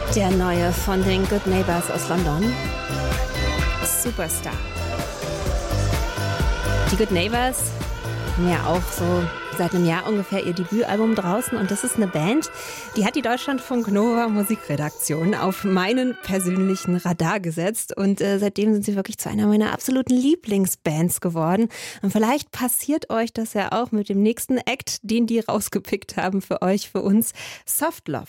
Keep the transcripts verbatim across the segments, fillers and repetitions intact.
Der neue von den Good Neighbors aus London. Superstar. Die Good Neighbors haben ja auch so seit einem Jahr ungefähr ihr Debütalbum draußen und das ist eine Band, die hat die Deutschlandfunk Nova Musikredaktion auf meinen persönlichen Radar gesetzt und äh, seitdem sind sie wirklich zu einer meiner absoluten Lieblingsbands geworden und vielleicht passiert euch das ja auch mit dem nächsten Act, den die rausgepickt haben für euch, für uns, Soft Love.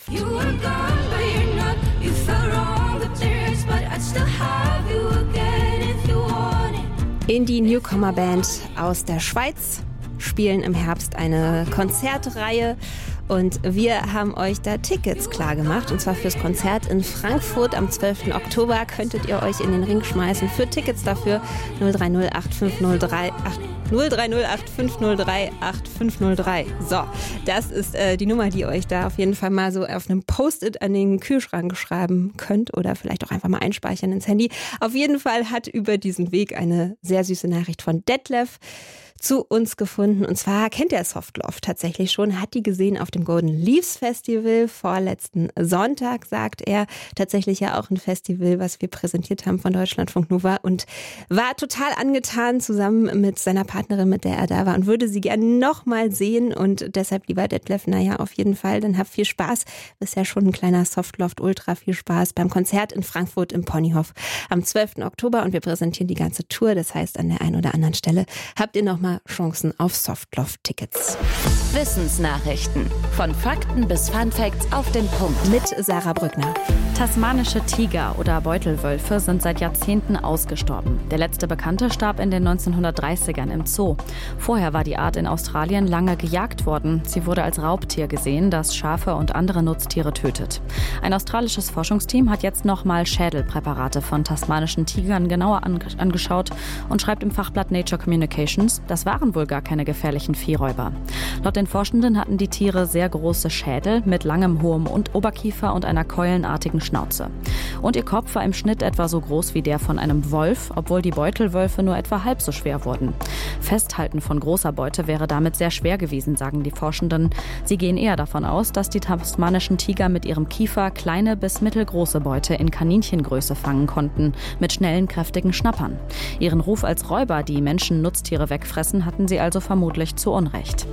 Indie-Newcomer-Band aus der Schweiz, spielen im Herbst eine Konzertreihe und wir haben euch da Tickets klar gemacht und zwar fürs Konzert in Frankfurt am zwölften Oktober könntet ihr euch in den Ring schmeißen. Für Tickets dafür null drei null acht fünf null drei acht null drei null acht fünf null drei acht fünf null drei. So, das ist äh, die Nummer, die ihr euch da auf jeden Fall mal so auf einem Post-it an den Kühlschrank schreiben könnt oder vielleicht auch einfach mal einspeichern ins Handy. Auf jeden Fall hat über diesen Weg eine sehr süße Nachricht von Detlef zu uns gefunden. Und zwar kennt er Soft Love tatsächlich schon, hat die gesehen auf dem Golden Leaves Festival vorletzten Sonntag, sagt er. Tatsächlich ja auch ein Festival, was wir präsentiert haben von Deutschlandfunk Nova und war total angetan zusammen mit seiner Partnerin, mit der er da war und würde sie gerne nochmal sehen und deshalb, lieber Detlef, naja, auf jeden Fall, dann habt viel Spaß. Ist ja schon ein kleiner Soft Love, ultra viel Spaß beim Konzert in Frankfurt im Ponyhof am zwölften Oktober und wir präsentieren die ganze Tour. Das heißt, an der einen oder anderen Stelle habt ihr nochmal Chancen auf Soft-Love-Tickets. Wissensnachrichten. Von Fakten bis Fun-Facts auf den Punkt. Mit Sarah Brückner. Tasmanische Tiger oder Beutelwölfe sind seit Jahrzehnten ausgestorben. Der letzte Bekannte starb in den neunzehnhundertdreißigern im Zoo. Vorher war die Art in Australien lange gejagt worden. Sie wurde als Raubtier gesehen, das Schafe und andere Nutztiere tötet. Ein australisches Forschungsteam hat jetzt nochmal Schädelpräparate von tasmanischen Tigern genauer ange- angeschaut und schreibt im Fachblatt Nature Communications, das waren wohl gar keine gefährlichen Viehräuber. Laut den Forschenden hatten die Tiere sehr große Schädel mit langem, hohem und Oberkiefer und einer keulenartigen Schnauze. Und ihr Kopf war im Schnitt etwa so groß wie der von einem Wolf, obwohl die Beutelwölfe nur etwa halb so schwer wurden. Festhalten von großer Beute wäre damit sehr schwer gewesen, sagen die Forschenden. Sie gehen eher davon aus, dass die tasmanischen Tiger mit ihrem Kiefer kleine bis mittelgroße Beute in Kaninchengröße fangen konnten, mit schnellen, kräftigen Schnappern. Ihren Ruf als Räuber, die Menschen Nutztiere wegfressen, hatten sie also vermutlich zu Unrecht.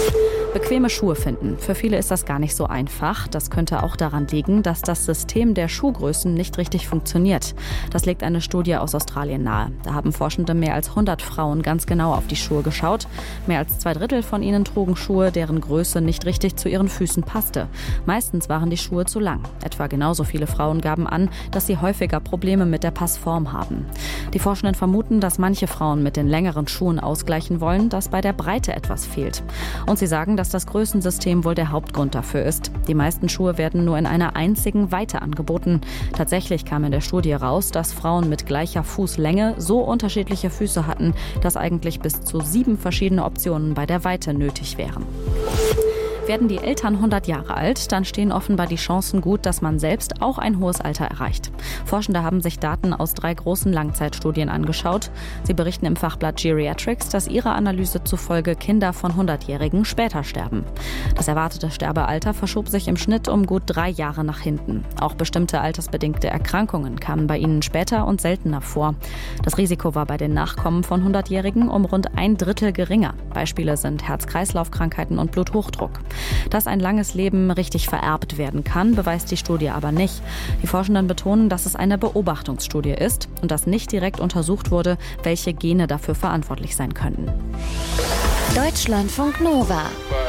Bequeme Schuhe finden. Für viele ist das gar nicht so einfach. Das könnte auch daran liegen, dass das System der Schuhgrößen nicht richtig funktioniert. Das legt eine Studie aus Australien nahe. Da haben Forschende mehr als hundert Frauen ganz genau auf die Schuhe geschaut. Mehr als zwei Drittel von ihnen trugen Schuhe, deren Größe nicht richtig zu ihren Füßen passte. Meistens waren die Schuhe zu lang. Etwa genauso viele Frauen gaben an, dass sie häufiger Probleme mit der Passform haben. Die Forschenden vermuten, dass manche Frauen mit den längeren Schuhen ausgleichen wollen, dass bei der Breite etwas fehlt. Und sie sagen, dass das Größensystem wohl der Hauptgrund dafür ist. Die meisten Schuhe werden nur in einer einzigen Weite angeboten. Tatsächlich kam in der Studie raus, dass Frauen mit gleicher Fußlänge so unterschiedliche Füße hatten, dass eigentlich bis zu sieben verschiedene Optionen bei der Weite nötig wären. Werden die Eltern hundert Jahre alt, dann stehen offenbar die Chancen gut, dass man selbst auch ein hohes Alter erreicht. Forschende haben sich Daten aus drei großen Langzeitstudien angeschaut. Sie berichten im Fachblatt Geriatrics, dass ihrer Analyse zufolge Kinder von hundertjährigen später sterben. Das erwartete Sterbealter verschob sich im Schnitt um gut drei Jahre nach hinten. Auch bestimmte altersbedingte Erkrankungen kamen bei ihnen später und seltener vor. Das Risiko war bei den Nachkommen von hundertjährigen um rund ein Drittel geringer. Beispiele sind Herz-Kreislauf-Krankheiten und Bluthochdruck. Dass ein langes Leben richtig vererbt werden kann, beweist die Studie aber nicht. Die Forschenden betonen, dass es eine Beobachtungsstudie ist und dass nicht direkt untersucht wurde, welche Gene dafür verantwortlich sein könnten. Deutschlandfunk Nova.